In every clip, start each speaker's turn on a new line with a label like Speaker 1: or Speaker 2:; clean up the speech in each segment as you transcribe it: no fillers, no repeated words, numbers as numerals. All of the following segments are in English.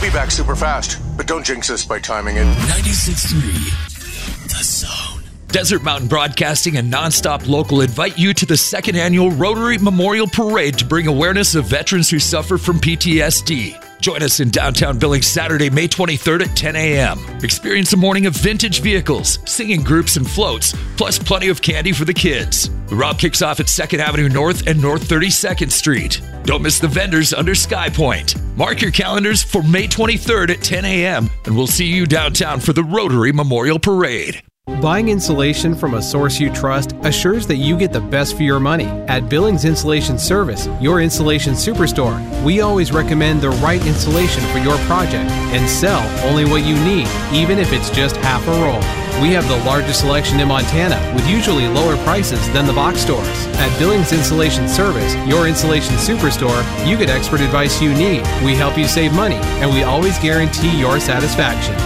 Speaker 1: be back super fast, but don't jinx us by timing it.
Speaker 2: 96.3, The Zone.
Speaker 3: Desert Mountain Broadcasting and Nonstop Local invite you to the second annual Rotary Memorial Parade to bring awareness of veterans who suffer from PTSD. Join us in downtown Billings Saturday, May 23rd at 10 a.m. Experience a morning of vintage vehicles, singing groups and floats, plus plenty of candy for the kids. The route kicks off at 2nd Avenue North and North 32nd Street. Don't miss the vendors under Sky Point. Mark your calendars for May 23rd at 10 a.m. and we'll see you downtown for the Rotary Memorial Parade.
Speaker 4: Buying insulation from a source you trust assures that you get the best for your money. At Billings Insulation Service, your insulation superstore, we always recommend the right insulation for your project and sell only what you need, even if it's just half a roll. We have the largest selection in Montana with usually lower prices than the box stores. At Billings Insulation Service, your insulation superstore, you get expert advice you need. We help you save money, and we always guarantee your satisfaction.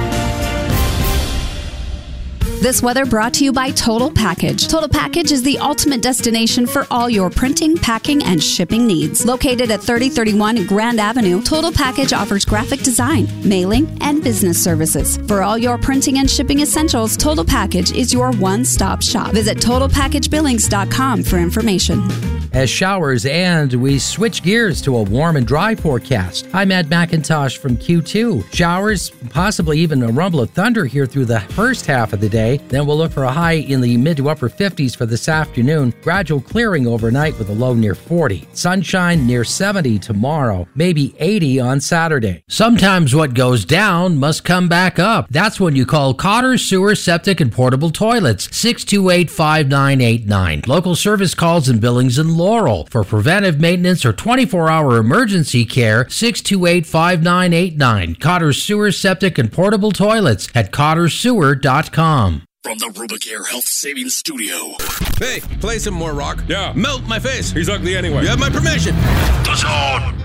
Speaker 5: This weather brought to you by Total Package. Total Package is the ultimate destination for all your printing, packing, and shipping needs. Located at 3031 Grand Avenue, Total Package offers graphic design, mailing, and business services. For all your printing and shipping essentials, Total Package is your one-stop shop. Visit TotalPackageBillings.com for information.
Speaker 6: As showers end, we switch gears to a warm and dry forecast. I'm Ed McIntosh from Q2. Showers, possibly even a rumble of thunder here through the first half of the day. Then we'll look for a high in the mid to upper 50s for this afternoon. Gradual clearing overnight with a low near 40. Sunshine near 70 tomorrow, maybe 80 on Saturday. Sometimes what goes down must come back up. That's when you call Cotter Sewer, Septic, and Portable Toilets, 628-5989. Local service calls in Billings and Laurel. For preventive maintenance or 24-hour emergency care, 628-5989. Cotter Sewer, Septic, and Portable Toilets at CotterSewer.com.
Speaker 2: From the Rubicare Health Savings Studio.
Speaker 7: Hey, play some more rock.
Speaker 2: Yeah.
Speaker 7: Melt my face. He's ugly anyway. You have my permission.
Speaker 2: The Zone.